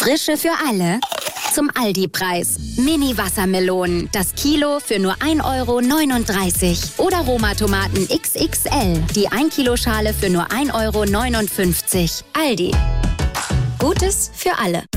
Frische für alle zum Aldi-Preis. Mini-Wassermelonen, das Kilo für nur 1,39 € oder Roma-Tomaten XXL, die 1-Kilo-Schale für nur 1,59 €. Aldi. Gutes für alle.